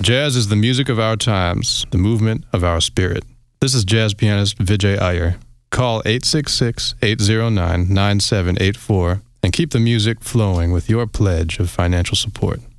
Jazz is the music of our times, the movement of our spirit. This is jazz pianist Vijay Iyer. Call 866-809-9784 and keep the music flowing with your pledge of financial support.